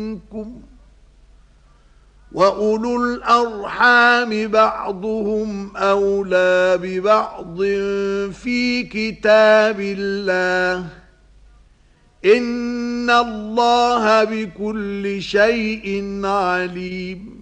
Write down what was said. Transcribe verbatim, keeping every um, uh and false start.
منكم وأولو الأرحام بعضهم أولى ببعض في كتاب الله إن الله بكل شيء عليم